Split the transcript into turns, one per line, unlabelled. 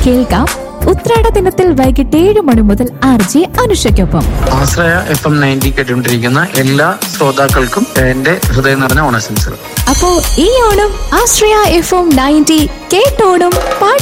കേൾക്കാം ഉത്രാട ദിനത്തിൽ വൈകിട്ട് 7 മണി മുതൽ RJ അനുഷയ്ക്കൊപ്പം.
ആശ്രയ FM 90 കേട്ടുകൊണ്ടിരിക്കുന്ന എല്ലാ ശ്രോതാക്കൾക്കും എന്റെ ഹൃദയം നിറഞ്ഞ ഓണാശംസകൾ.
അപ്പോ ഈ ഓണം ആശ്രയ FM 90 കേട്ടോണം പാട്ട്